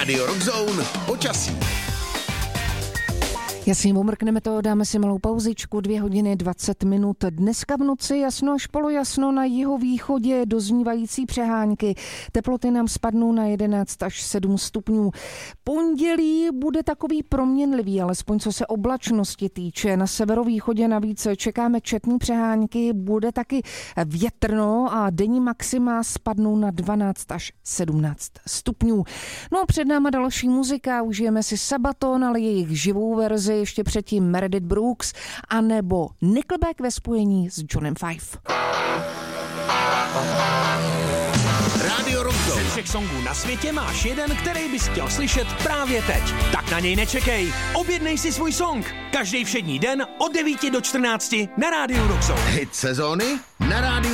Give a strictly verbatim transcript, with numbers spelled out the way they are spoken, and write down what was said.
Radio Rockzone počasí. Jasně, omrkneme to, dáme si malou pauzičku, dvě hodiny dvacet minut. Dneska v noci jasno až polojasno, na jihovýchodě doznívající přehánky. Teploty nám spadnou na jedenáct až sedm stupňů. Pondělí bude takový proměnlivý, alespoň co se oblačnosti týče. Na severovýchodě navíc čekáme četné přehánky, bude taky větrno a denní maxima spadnou na dvanáct až sedmnáct stupňů. No a před náma další muzika, užijeme si Sabaton, ale jejich živou verzi, ještě předtím Meredith Brooks, anebo Nickelback ve spojení s Johnem Five. Radio Rockzone. Ze všech songů na světě máš jeden, který bys chtěl slyšet právě teď. Tak na něj nečekej. Objednej si svůj song. Každý všední den od devíti do čtrnácti na Rádiu Rockzone. Hit sezóny na rádiu